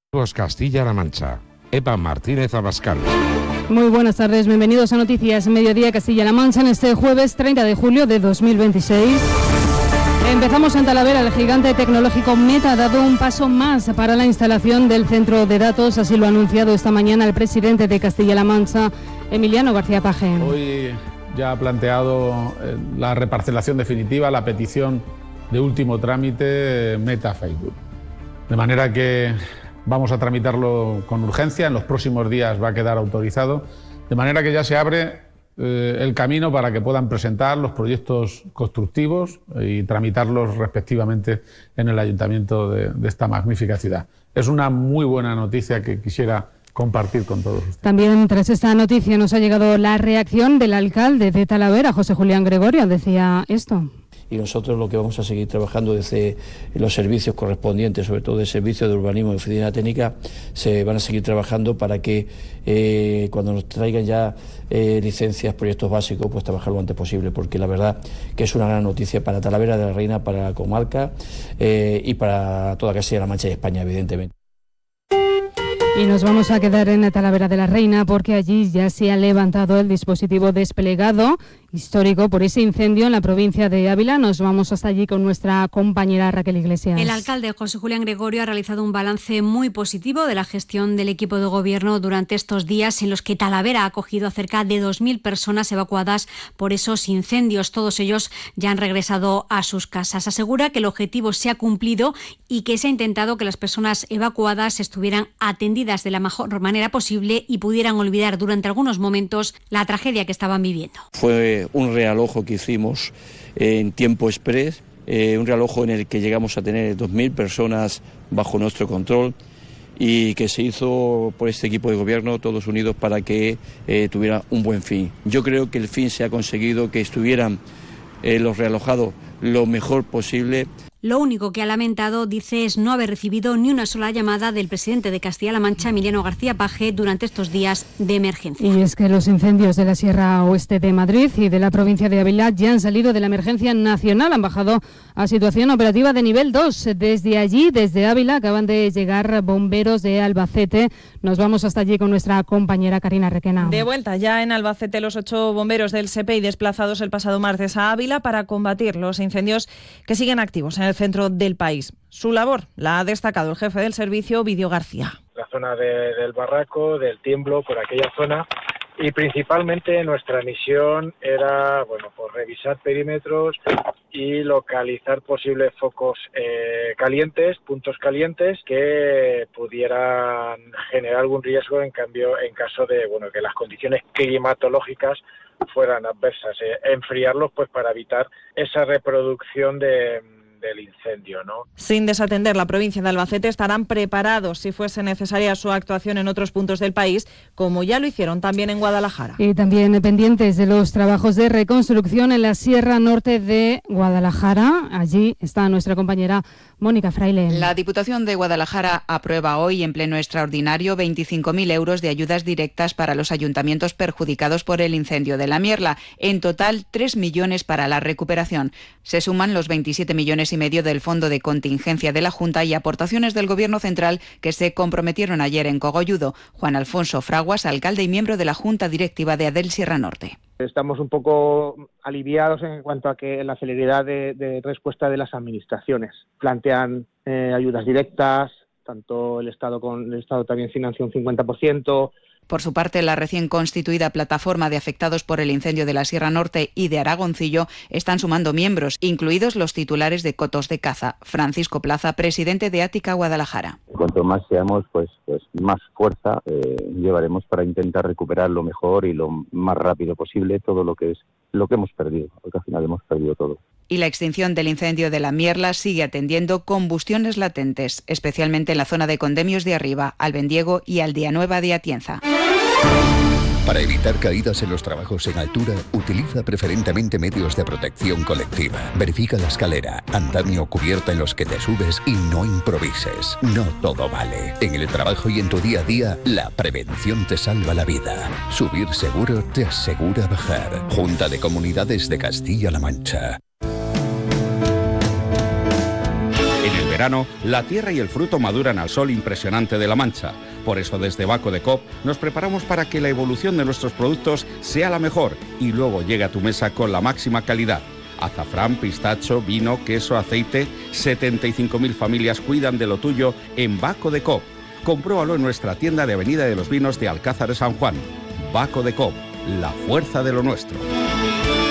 Castilla-La Mancha. Eva Martínez Abascal. Muy buenas tardes, bienvenidos a Noticias Mediodía Castilla-La Mancha en este jueves 30 de julio de 2026. Empezamos en Talavera. El gigante tecnológico Meta ha dado un paso más para la instalación del centro de datos, así lo ha anunciado esta mañana el presidente de Castilla-La Mancha, Emiliano García Paje. Hoy ya ha planteado la reparcelación definitiva, la petición de último trámite Meta Facebook. De manera que vamos a tramitarlo con urgencia, en los próximos días va a quedar autorizado, de manera que ya se abre el camino para que puedan presentar los proyectos constructivos y tramitarlos respectivamente en el ayuntamiento de esta magnífica ciudad. Es una muy buena noticia que quisiera compartir con todos ustedes. También tras esta noticia nos ha llegado la reacción del alcalde de Talavera, José Julián Gregorio, decía esto. Y nosotros lo que vamos a seguir trabajando desde los servicios correspondientes, sobre todo el servicio de urbanismo y oficina técnica, se van a seguir trabajando para que cuando nos traigan ya licencias, proyectos básicos, pues trabajar lo antes posible, porque la verdad que es una gran noticia para Talavera de la Reina, para la comarca y para toda Castilla-La Mancha y España, evidentemente. Y nos vamos a quedar en Talavera de la Reina porque allí ya se ha levantado el dispositivo desplegado histórico por ese incendio en la provincia de Ávila. Nos vamos hasta allí con nuestra compañera Raquel Iglesias. El alcalde José Julián Gregorio ha realizado un balance muy positivo de la gestión del equipo de gobierno durante estos días en los que Talavera ha acogido a cerca de 2.000 personas evacuadas por esos incendios. Todos ellos ya han regresado a sus casas. Asegura que el objetivo se ha cumplido y que se ha intentado que las personas evacuadas estuvieran atendidas de la mejor manera posible y pudieran olvidar durante algunos momentos la tragedia que estaban viviendo. Fue un realojo que hicimos en tiempo express, un realojo en el que llegamos a tener 2.000 personas bajo nuestro control y que se hizo por este equipo de gobierno, todos unidos para que tuviera un buen fin. Yo creo que el fin se ha conseguido, que estuvieran los realojados lo mejor posible. Lo único que ha lamentado, dice, es no haber recibido ni una sola llamada del presidente de Castilla-La Mancha, Emiliano García Paje, durante estos días de emergencia. Y es que los incendios de la Sierra Oeste de Madrid y de la provincia de Ávila ya han salido de la emergencia nacional, han bajado a situación operativa de nivel 2. Desde allí, desde Ávila, acaban de llegar bomberos de Albacete. Nos vamos hasta allí con nuestra compañera Karina Requena. De vuelta ya en Albacete, los 8 bomberos del SEPEI desplazados el pasado martes a Ávila para combatir los incendios que siguen activos en el centro del país. Su labor la ha destacado el jefe del servicio, Ovidio García. La zona del Barraco, del Tiemblo, por aquella zona, y principalmente nuestra misión era, pues revisar perímetros y localizar posibles focos calientes, puntos calientes que pudieran generar algún riesgo en caso de que las condiciones climatológicas fueran adversas, enfriarlos pues para evitar esa reproducción del incendio, ¿no? Sin desatender la provincia de Albacete, estarán preparados si fuese necesaria su actuación en otros puntos del país, como ya lo hicieron también en Guadalajara. Y también pendientes de los trabajos de reconstrucción en la Sierra Norte de Guadalajara. Allí está nuestra compañera Mónica Fraile. La Diputación de Guadalajara aprueba hoy en pleno extraordinario 25.000 euros de ayudas directas para los ayuntamientos perjudicados por el incendio de la Mierla. En total, 3 millones para la recuperación. Se suman los 27 millones y medio del Fondo de Contingencia de la Junta y aportaciones del Gobierno Central que se comprometieron ayer en Cogolludo. Juan Alfonso Fraguas, alcalde y miembro de la Junta Directiva de Adel Sierra Norte. Estamos un poco aliviados en cuanto a que la celeridad de respuesta de las administraciones. Plantean ayudas directas, tanto el Estado también financia un 50%. Por su parte, la recién constituida plataforma de afectados por el incendio de la Sierra Norte y de Aragoncillo están sumando miembros, incluidos los titulares de cotos de caza. Francisco Plaza, presidente de Ática Guadalajara. Cuanto más seamos, pues más fuerza llevaremos para intentar recuperar lo mejor y lo más rápido posible todo lo que hemos perdido, porque al final hemos perdido todo. Y la extinción del incendio de la Mierla sigue atendiendo combustiones latentes, especialmente en la zona de Condemios de Arriba, Albendiego y Aldea Nueva de Atienza. Para evitar caídas en los trabajos en altura, utiliza preferentemente medios de protección colectiva. Verifica la escalera, andamio o cubierta en los que te subes y no improvises. No todo vale. En el trabajo y en tu día a día, la prevención te salva la vida. Subir seguro te asegura bajar. Junta de Comunidades de Castilla-La Mancha. En el verano, la tierra y el fruto maduran al sol impresionante de La Mancha. Por eso desde Baco de Coop nos preparamos para que la evolución de nuestros productos sea la mejor y luego llegue a tu mesa con la máxima calidad. Azafrán, pistacho, vino, queso, aceite. 75.000 familias cuidan de lo tuyo en Baco de Coop. Compruébalo en nuestra tienda de Avenida de los Vinos de Alcázar de San Juan. Baco de Coop, la fuerza de lo nuestro.